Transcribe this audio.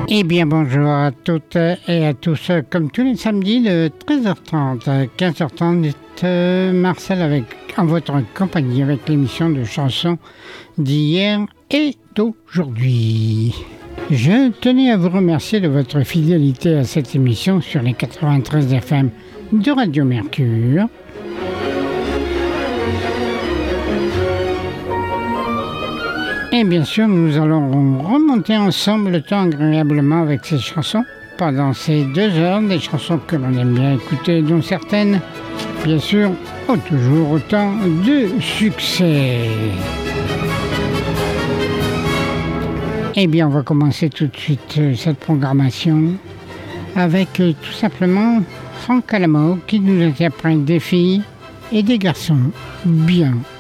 Eh bien bonjour à toutes et à tous, comme tous les samedis de 13h30 à 15h30, Marcel en votre compagnie avec l'émission de chansons d'hier et d'aujourd'hui. Je tenais à vous remercier de votre fidélité à cette émission sur les 93 FM de Radio Mercure. Et bien sûr, nous allons remonter ensemble le temps agréablement avec ces chansons pendant ces 2 heures, des chansons que l'on aime bien écouter, dont certaines, bien sûr, ont toujours autant de succès. Eh bien, on va commencer tout de suite cette programmation avec tout simplement Franck Alamo qui nous interprète des filles et des garçons bien